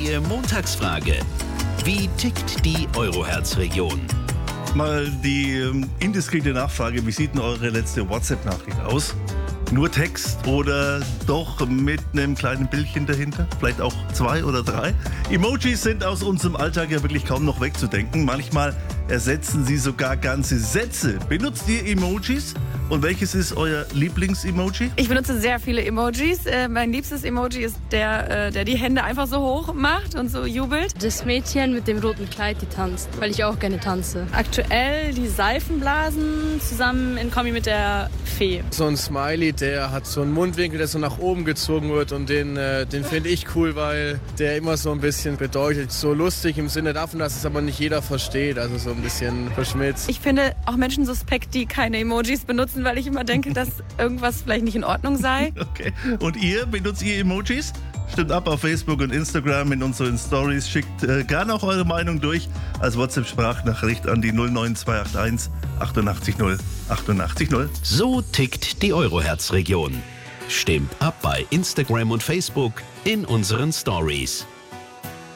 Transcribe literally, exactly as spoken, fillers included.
Die Montagsfrage. Wie tickt die Euroherz-Region? Mal die ähm, indiskrete Nachfrage, wie sieht denn eure letzte WhatsApp-Nachricht aus? Nur Text oder doch mit einem kleinen Bildchen dahinter? Vielleicht auch zwei oder drei? Emojis sind aus unserem Alltag ja wirklich kaum noch wegzudenken. Manchmal ersetzen sie sogar ganze Sätze. Benutzt ihr Emojis? Und welches ist euer Lieblings-Emoji? Ich benutze sehr viele Emojis. Äh, mein liebstes Emoji ist der, äh, der die Hände einfach so hoch macht und so jubelt. Das Mädchen mit dem roten Kleid, die tanzt, weil ich auch gerne tanze. Aktuell die Seifenblasen zusammen in Kombi mit der Fee. So ein Smiley, der hat so einen Mundwinkel, der so nach oben gezogen wird und den, äh, den finde ich cool, weil der immer so ein bisschen bedeutet, so lustig im Sinne davon, dass es aber nicht jeder versteht, also so ein bisschen verschmitzt. Ich finde auch Menschen suspekt, die keine Emojis benutzen, weil ich immer denke, dass irgendwas vielleicht nicht in Ordnung sei. Okay. Und ihr, benutzt ihr Emojis? Stimmt ab auf Facebook und Instagram in unseren Stories. Schickt äh, gerne auch eure Meinung durch als WhatsApp-Sprachnachricht an die null neun zwei acht eins achtundachtzig null achtundachtzig null. So tickt die Euroherz-Region. Stimmt ab bei Instagram und Facebook in unseren Stories.